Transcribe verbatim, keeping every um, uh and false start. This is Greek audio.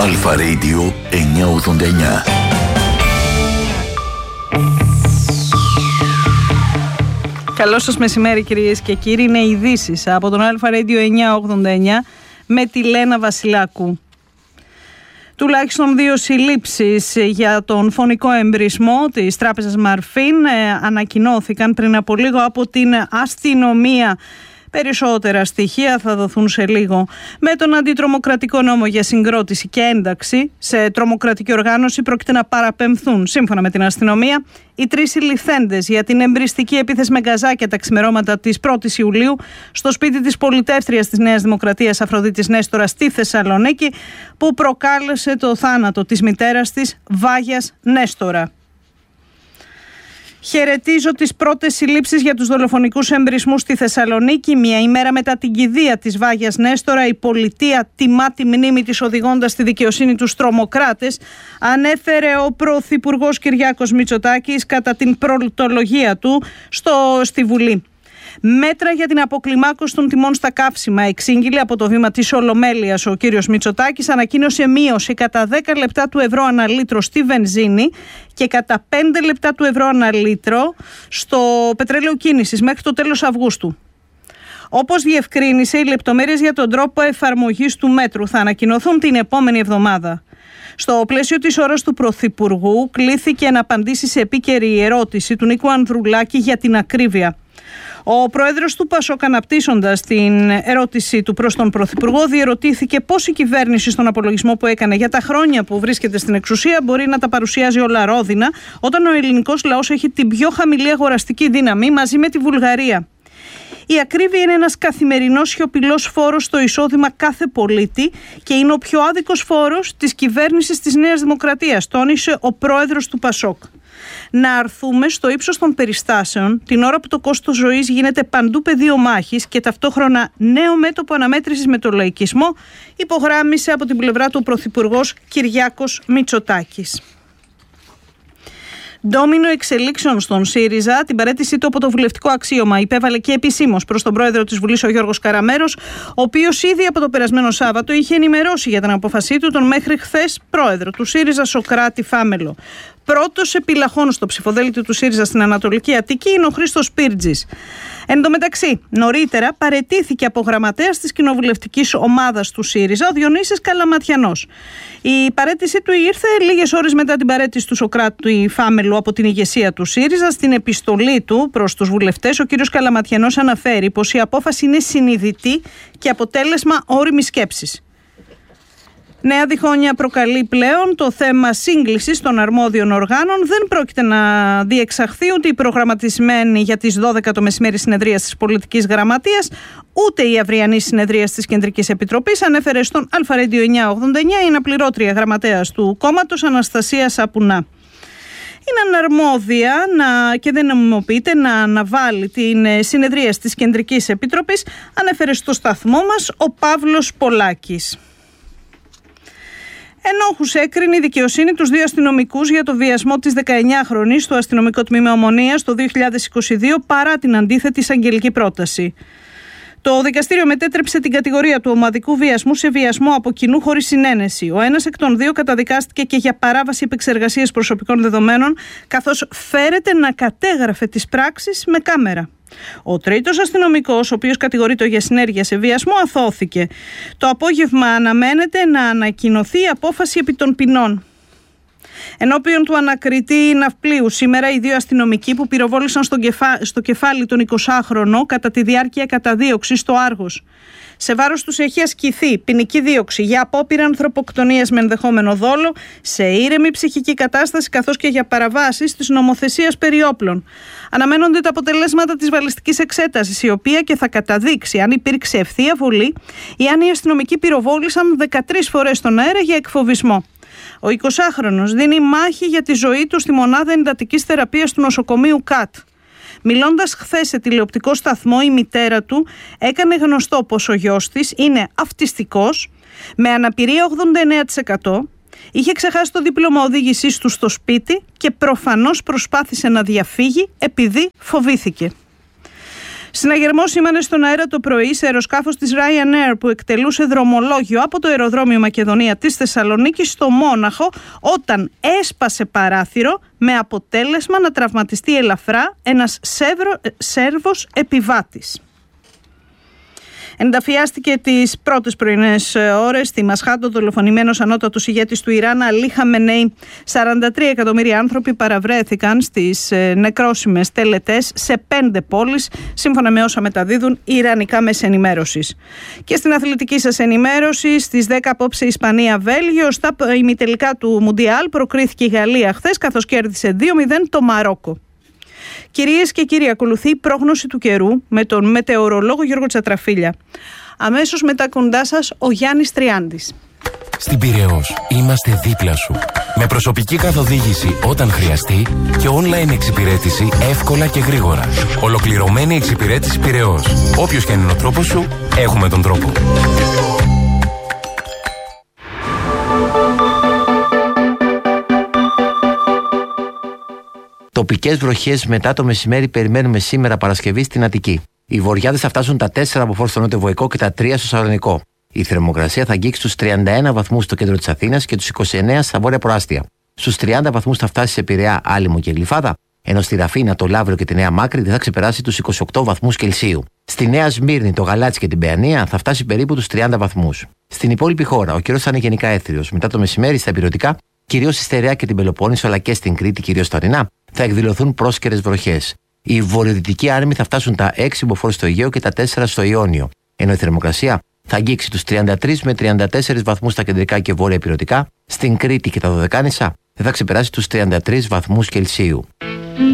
Αλφα Radio εννιακόσια ογδόντα εννιά. Καλό σας μεσημέρι κυρίες και κύριοι. Είναι ειδήσεις από τον Αλφα Radio εννιακόσια ογδόντα εννιά με τη Λένα Βασιλάκου. Τουλάχιστον δύο συλλήψεις για τον φωνικό εμπρισμό της τράπεζας Μαρφίν ε, ανακοινώθηκαν πριν από λίγο από την αστυνομία. Περισσότερα στοιχεία θα δοθούν σε λίγο. Με τον αντιτρομοκρατικό νόμο για συγκρότηση και ένταξη σε τρομοκρατική οργάνωση πρόκειται να παραπεμφθούν, σύμφωνα με την αστυνομία, οι τρεις συλληφθέντες για την εμπριστική επίθεση με γκαζάκια τα ξημερώματα της πρώτης Ιουλίου στο σπίτι της πολιτεύτριας της Νέας Δημοκρατίας Αφροδίτης Νέστορα στη Θεσσαλονίκη, που προκάλεσε το θάνατο της μητέρας της, Βάγιας Νέστορα. Χαιρετίζω τις πρώτες συλλήψεις για τους δολοφονικούς εμπρισμούς στη Θεσσαλονίκη. Μια ημέρα μετά την κηδεία της Βάγιας Νέστορα, η πολιτεία τιμά τη μνήμη της οδηγώντας στη δικαιοσύνη τους τρομοκράτες, ανέφερε ο Πρωθυπουργός Κυριάκος Μητσοτάκης κατά την προληπτολογία του στο, στη Βουλή. Μέτρα για την αποκλιμάκωση των τιμών στα καύσιμα εξήγηλε από το βήμα της Ολομέλειας ο κύριος Μητσοτάκης. Ανακοίνωσε μείωση κατά δέκα λεπτά του ευρώ ανά λίτρο στη βενζίνη και κατά πέντε λεπτά του ευρώ ανά λίτρο στο πετρέλαιο κίνησης μέχρι το τέλος Αυγούστου. Όπως διευκρίνησε, οι λεπτομέρειες για τον τρόπο εφαρμογής του μέτρου θα ανακοινωθούν την επόμενη εβδομάδα. Στο πλαίσιο της ώρας του Πρωθυπουργού κλήθηκε να απαντήσει σε επίκαιρη ερώτηση του Νίκου Ανδρουλάκη για την ακρίβεια. Ο πρόεδρος του ΠΑΣΟΚ, αναπτύσσοντας την ερώτηση του προς τον Πρωθυπουργό, διερωτήθηκε πώς η κυβέρνηση στον απολογισμό που έκανε για τα χρόνια που βρίσκεται στην εξουσία μπορεί να τα παρουσιάζει όλα ρόδινα, όταν ο ελληνικός λαός έχει την πιο χαμηλή αγοραστική δύναμη μαζί με τη Βουλγαρία. Η ακρίβεια είναι ένας καθημερινός σιωπηλός φόρος στο εισόδημα κάθε πολίτη και είναι ο πιο άδικος φόρος της κυβέρνησης της Νέας Δημοκρατίας, τόνισε ο πρόεδρος του ΠΑΣΟΚ. Να αρθούμε στο ύψος των περιστάσεων την ώρα που το κόστος ζωής γίνεται παντού πεδίο μάχης και ταυτόχρονα νέο μέτωπο αναμέτρησης με τον λαϊκισμό, υπογράμμισε από την πλευρά του ο Πρωθυπουργός Κυριάκος Μητσοτάκης. Ντόμινο εξελίξεων στον ΣΥΡΙΖΑ, την παραίτησή του από το βουλευτικό αξίωμα υπέβαλε και επισήμως προς τον πρόεδρο της Βουλής, ο Γιώργος Καραμέρος, ο οποίος ήδη από το περασμένο Σάββατο είχε ενημερώσει για την απόφασή του τον μέχρι χθες πρόεδρο του ΣΥΡΙΖΑ, Σωκράτη Φάμελο. Πρώτος επιλαχών στο ψηφοδέλτιο του ΣΥΡΙΖΑ στην Ανατολική Αττική είναι ο Χρήστος Πύρτζης. Εν τω μεταξύ, νωρίτερα παραιτήθηκε από γραμματέας της κοινοβουλευτικής ομάδας του ΣΥΡΙΖΑ ο Διονύσης Καλαματιανός. Η παραίτησή του ήρθε λίγες ώρες μετά την παραίτηση του Σωκράτη Φάμελου από την ηγεσία του ΣΥΡΙΖΑ. Στην επιστολή του προς τους βουλευτές, ο κ. Καλαματιανός αναφέρει πως η απόφαση είναι συνειδητή και αποτέλεσμα όριμης σκέψης. Νέα διχόνοια προκαλεί πλέον το θέμα σύγκλησης των αρμόδιων οργάνων. Δεν πρόκειται να διεξαχθεί ούτε η προγραμματισμένη για τις δώδεκα το μεσημέρι συνεδρία της Πολιτικής Γραμματείας, ούτε η αυριανή συνεδρία της Κεντρικής Επιτροπής, ανέφερε στον Αλφα Radio εννιακόσια ογδόντα εννιά η αναπληρώτρια γραμματέας του κόμματος, Αναστασία Σαπουνά. Είναι αναρμόδια να, και δεν νομιμοποιείται να αναβάλει την συνεδρία της Κεντρικής Επιτροπής, ανέφερε στο σταθμό μας ο Παύλος Πολάκης. Ενόχους έκρινε η δικαιοσύνη τους δύο αστυνομικούς για το βιασμό της δεκαεννιάχρονης στο αστυνομικό τμήμα Ομονίας το δύο χιλιάδες είκοσι δύο, παρά την αντίθετη εισαγγελική πρόταση. Το δικαστήριο μετέτρεψε την κατηγορία του ομαδικού βιασμού σε βιασμό από κοινού χωρίς συνένεση. Ο ένας εκ των δύο καταδικάστηκε και για παράβαση επεξεργασίας προσωπικών δεδομένων, καθώς φέρεται να κατέγραφε τις πράξεις με κάμερα. Ο τρίτος αστυνομικός, ο οποίος κατηγορείται για συνέργεια σε βιασμό, αθώθηκε. Το απόγευμα αναμένεται να ανακοινωθεί η απόφαση επί των ποινών. Ενώπιον του ανακριτή ναυπλίου σήμερα, οι δύο αστυνομικοί που πυροβόλησαν στο, κεφά... στο κεφάλι τον εικοσάχρονο κατά τη διάρκεια καταδίωξης στο Άργος. Σε βάρος τους έχει ασκηθεί ποινική δίωξη για απόπειρα ανθρωποκτονίας με ενδεχόμενο δόλο, σε ήρεμη ψυχική κατάσταση, καθώς και για παραβάσεις της νομοθεσίας περί όπλων. Αναμένονται τα αποτελέσματα της βαλιστικής εξέτασης, η οποία και θα καταδείξει αν υπήρξε ευθεία βολή ή αν οι αστυνομικοί πυροβόλησαν δεκατρείς φορές στον αέρα για εκφοβισμό. Ο εικοσάχρονος δίνει μάχη για τη ζωή του στη μονάδα εντατικής θεραπείας του νοσοκομείου ΚΑΤ. Μιλώντας χθες σε τηλεοπτικό σταθμό, η μητέρα του έκανε γνωστό πως ο γιος της είναι αυτιστικός, με αναπηρία ογδόντα εννέα τοις εκατό, είχε ξεχάσει το δίπλωμα οδήγησής του στο σπίτι και προφανώς προσπάθησε να διαφύγει επειδή φοβήθηκε. Συναγερμός σήμανε στον αέρα το πρωί σε αεροσκάφος της Ryanair που εκτελούσε δρομολόγιο από το αεροδρόμιο Μακεδονία της Θεσσαλονίκης στο Μόναχο, όταν έσπασε παράθυρο με αποτέλεσμα να τραυματιστεί ελαφρά ένας Σέρβο, Σέρβος επιβάτης. Ενταφιάστηκε τις πρώτες πρωινές ώρες στη Μασχάτο δολοφονημένος ανώτατος ηγέτης του Ιράν Αλί Χαμενέι. σαράντα τρία εκατομμύρια άνθρωποι παραβρέθηκαν στις νεκρόσιμες τελετές σε πέντε πόλεις, σύμφωνα με όσα μεταδίδουν οι ιρανικά μέσα ενημέρωσης. Και στην αθλητική σας ενημέρωση, στις δέκα απόψε Ισπανία-Βέλγιο, στα ημιτελικά του Μουντιάλ προκρίθηκε η Γαλλία χθες, καθώς κέρδισε δύο μηδέν το Μαρόκο. Κυρίες και κύριοι, ακολουθεί η πρόγνωση του καιρού με τον μετεωρολόγο Γιώργο Τσατραφίλια. Αμέσως μετά κοντά σας ο Γιάννης Τριάντης. Στην Πειραιώς είμαστε δίπλα σου. Με προσωπική καθοδήγηση όταν χρειαστεί και online εξυπηρέτηση εύκολα και γρήγορα. Ολοκληρωμένη εξυπηρέτηση Πειραιώς. Όποιος και είναι ο τρόπος σου, έχουμε τον τρόπο. Τοπικές βροχές μετά το μεσημέρι περιμένουμε σήμερα Παρασκευή στην Αττική. Οι βοριάδες θα φτάσουν τα τέσσερα από φόρ στο νότιο-βοϊκό και τα τρία στο Σαλονικό. Η θερμοκρασία θα αγγίξει στους τριάντα ένα βαθμούς στο κέντρο της Αθήνας και τους είκοσι εννέα στα βόρεια προάστια. Στους τριάντα βαθμούς θα φτάσει σε Πειραιά, Άλυμο και Γλυφάδα, ενώ στη Ραφίνα, το Λαύριο και τη Νέα Μάκρη δεν θα ξεπεράσει τους είκοσι οκτώ βαθμούς Κελσίου. Στη Νέα Σμύρνη, το Γαλάτσι και την Παιανία θα φτάσει περίπου τους τριάντα βαθμούς. Στην υπόλοιπη χώρα, ο καιρός θα είναι γενικά έθριος. Μετά το μεσημέρι στα ηπειρωτικά, κυρίως στη Στερεά και την Πελοπόννησο, αλλά και στην Κρήτη, κυρίως στα ορεινά, θα εκδηλωθούν πρόσκαιρες βροχές. Οι βορειοδυτικοί άνεμοι θα φτάσουν τα έξι μποφόρ στο Αιγαίο και τα τέσσερα στο Ιόνιο, ενώ η θερμοκρασία θα αγγίξει τους τριάντα τρία με τριάντα τέσσερα βαθμούς στα κεντρικά και βόρεια ηπειρωτικά, στην Κρήτη και τα Δωδεκάνησα δεν θα ξεπεράσει τους τριάντα τρία βαθμούς Κελσίου.